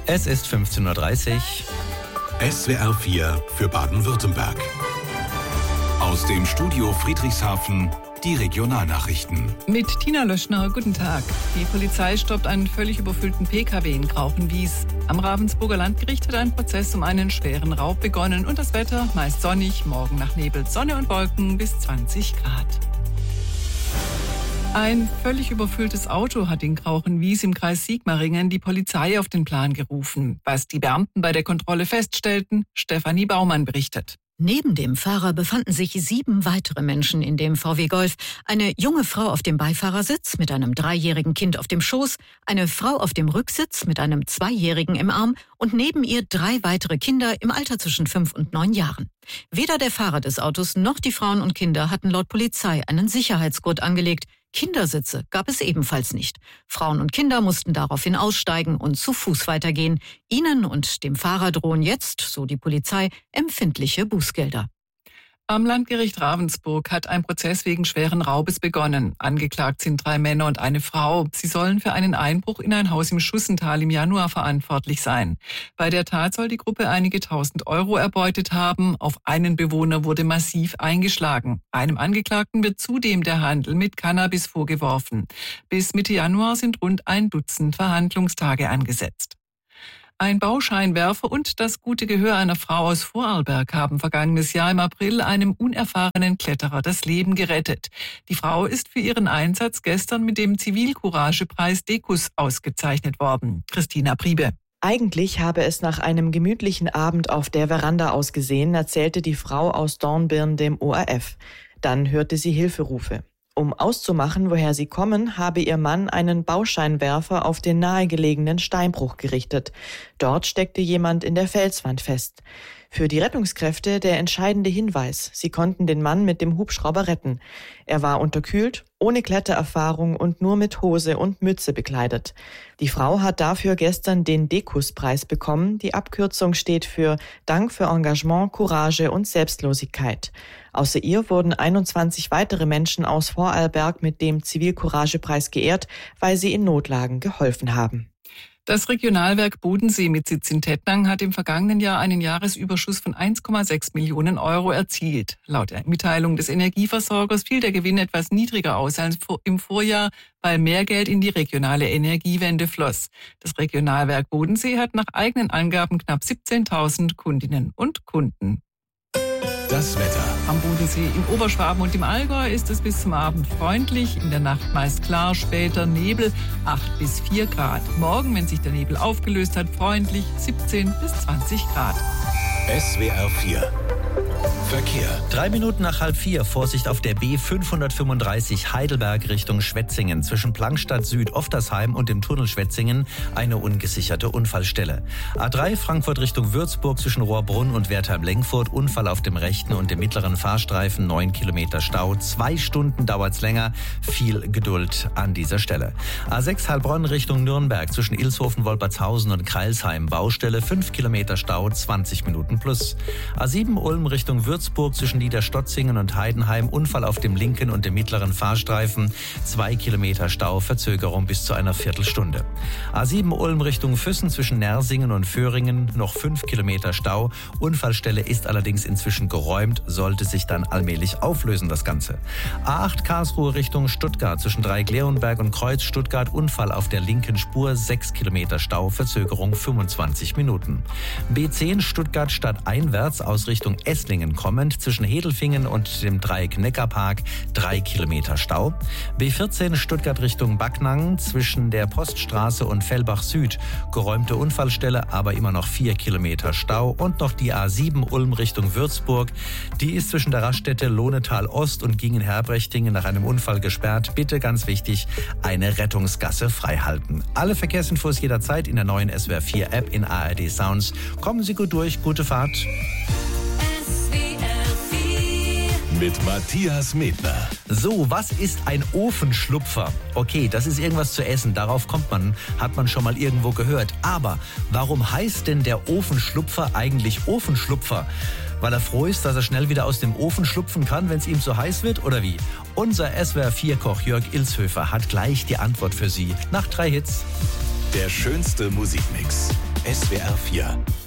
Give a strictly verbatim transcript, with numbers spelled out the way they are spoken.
Es ist fünfzehn Uhr dreißig. S W R vier für Baden-Württemberg. Aus dem Studio Friedrichshafen die Regionalnachrichten. Mit Tina Löschner, guten Tag. Die Polizei stoppt einen völlig überfüllten P K W in Grauchenwies. Am Ravensburger Landgericht hat ein Prozess um einen schweren Raub begonnen. Und das Wetter meist sonnig, morgen nach Nebel, Sonne und Wolken bis zwanzig Grad. Ein völlig überfülltes Auto hat in Grauchenwies im Kreis Sigmaringen die Polizei auf den Plan gerufen. Was die Beamten bei der Kontrolle feststellten, Stefanie Baumann berichtet. Neben dem Fahrer befanden sich sieben weitere Menschen in dem V W Golf. Eine junge Frau auf dem Beifahrersitz mit einem dreijährigen Kind auf dem Schoß, eine Frau auf dem Rücksitz mit einem Zweijährigen im Arm und neben ihr drei weitere Kinder im Alter zwischen fünf und neun Jahren. Weder der Fahrer des Autos noch die Frauen und Kinder hatten laut Polizei einen Sicherheitsgurt angelegt. Kindersitze gab es ebenfalls nicht. Frauen und Kinder mussten daraufhin aussteigen und zu Fuß weitergehen. Ihnen und dem Fahrer drohen jetzt, so die Polizei, empfindliche Bußgelder. Am Landgericht Ravensburg hat ein Prozess wegen schweren Raubes begonnen. Angeklagt sind drei Männer und eine Frau. Sie sollen für einen Einbruch in ein Haus im Schussental im Januar verantwortlich sein. Bei der Tat soll die Gruppe einige tausend Euro erbeutet haben. Auf einen Bewohner wurde massiv eingeschlagen. Einem Angeklagten wird zudem der Handel mit Cannabis vorgeworfen. Bis Mitte Januar sind rund ein Dutzend Verhandlungstage angesetzt. Ein Bauscheinwerfer und das gute Gehör einer Frau aus Vorarlberg haben vergangenes Jahr im April einem unerfahrenen Kletterer das Leben gerettet. Die Frau ist für ihren Einsatz gestern mit dem Zivilcouragepreis Decus ausgezeichnet worden. Christina Priebe. Eigentlich habe es nach einem gemütlichen Abend auf der Veranda ausgesehen, erzählte die Frau aus Dornbirn dem O R F. Dann hörte sie Hilferufe. Um auszumachen, woher sie kommen, habe ihr Mann einen Bauscheinwerfer auf den nahegelegenen Steinbruch gerichtet. Dort steckte jemand in der Felswand fest. Für die Rettungskräfte der entscheidende Hinweis. Sie konnten den Mann mit dem Hubschrauber retten. Er war unterkühlt, ohne Klettererfahrung und nur mit Hose und Mütze bekleidet. Die Frau hat dafür gestern den Decus-Preis bekommen. Die Abkürzung steht für Dank für Engagement, Courage und Selbstlosigkeit. Außer ihr wurden einundzwanzig weitere Menschen aus Vorarlberg mit dem Zivilcouragepreis geehrt, weil sie in Notlagen geholfen haben. Das Regionalwerk Bodensee mit Sitz in Tettnang hat im vergangenen Jahr einen Jahresüberschuss von eins Komma sechs Millionen Euro erzielt. Laut der Mitteilung des Energieversorgers fiel der Gewinn etwas niedriger aus als im Vorjahr, weil mehr Geld in die regionale Energiewende floss. Das Regionalwerk Bodensee hat nach eigenen Angaben knapp siebzehntausend Kundinnen und Kunden. Das Wetter. Am Bodensee, im Oberschwaben und im Allgäu ist es bis zum Abend freundlich. In der Nacht meist klar, später Nebel, acht bis vier Grad. Morgen, wenn sich der Nebel aufgelöst hat, freundlich, siebzehn bis zwanzig Grad. S W R vier. Verkehr. Drei Minuten nach halb vier, Vorsicht auf der B fünfhundertfünfunddreißig Heidelberg Richtung Schwetzingen. Zwischen Plankstadt Süd, Oftersheim und dem Tunnel Schwetzingen eine ungesicherte Unfallstelle. A drei Frankfurt Richtung Würzburg zwischen Rohrbrunn und Wertheim-Lenkfurt. Unfall auf dem rechten und dem mittleren Fahrstreifen, neun Kilometer Stau. Zwei Stunden dauert's länger. Viel Geduld an dieser Stelle. A sechs Heilbronn Richtung Nürnberg zwischen Ilshofen, Wolpertshausen und Kreilsheim. Baustelle, fünf Kilometer Stau, zwanzig Minuten plus. A sieben Ulm Richtung Würzburg zwischen Niederstotzingen und Heidenheim. Unfall auf dem linken und dem mittleren Fahrstreifen. Zwei Kilometer Stau, Verzögerung bis zu einer Viertelstunde. A sieben Ulm Richtung Füssen zwischen Nersingen und Föhringen. Noch fünf Kilometer Stau. Unfallstelle ist allerdings inzwischen geräumt, sollte sich dann allmählich auflösen, das Ganze. A acht Karlsruhe Richtung Stuttgart zwischen Dreieck-Leonberg und Kreuz Stuttgart. Unfall auf der linken Spur. sechs Kilometer Stau, Verzögerung fünfundzwanzig Minuten. B zehn Stuttgart stadteinwärts aus Richtung Esslingen kommend zwischen Hedelfingen und dem Dreieck Neckarpark drei Kilometer Stau. B vierzehn Stuttgart Richtung Backnang zwischen der Poststraße und Fellbach Süd. Geräumte Unfallstelle, aber immer noch vier Kilometer Stau. Und noch die A sieben Ulm Richtung Würzburg. Die ist zwischen der Raststätte Lohnetal Ost und Gingen-Herbrechtingen nach einem Unfall gesperrt. Bitte, ganz wichtig, eine Rettungsgasse freihalten. Alle Verkehrsinfos jederzeit in der neuen S W R vier App in A R D Sounds. Kommen Sie gut durch, gute Fahrt. Mit Matthias Medner. So, was ist ein Ofenschlupfer? Okay, das ist irgendwas zu essen, darauf kommt man, hat man schon mal irgendwo gehört. Aber warum heißt denn der Ofenschlupfer eigentlich Ofenschlupfer? Weil er froh ist, dass er schnell wieder aus dem Ofen schlupfen kann, wenn es ihm zu heiß wird, oder wie? Unser S W R vier Koch Jörg Ilshöfer hat gleich die Antwort für Sie nach drei Hits. Der schönste Musikmix. S W R vier.